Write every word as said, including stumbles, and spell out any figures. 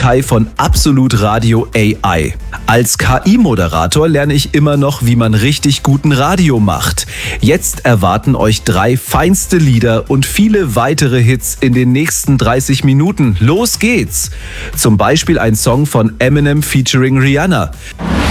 Kai von Absolut Radio A I. Als K I-Moderator lerne ich immer noch, wie man richtig guten Radio macht. Jetzt erwarten euch drei feinste Lieder und viele weitere Hits in den nächsten dreißig Minuten. Los geht's! Zum Beispiel ein Song von Eminem featuring Rihanna.